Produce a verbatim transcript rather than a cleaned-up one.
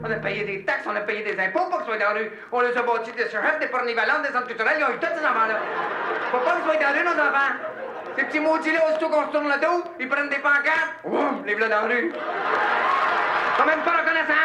On a payé des taxes, on a payé des impôts pour qu'ils soient dans la rue. On les a bâtis des chefs, des pornivalantes, des centres culturels. Ils ont eu tous ces enfants-là. Faut pas qu'ils soient dans la rue, nos enfants. Ces petits maudits-là, aussitôt qu'on se tourne le dos, ils prennent des pancartes. Ouf, les v'là dans la rue. Sont même pas reconnaissants.